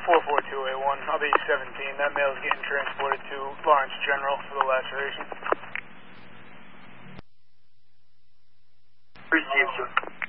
44281, I'll be 17. That male's getting transported to Lawrence General for the laceration. Received, sir.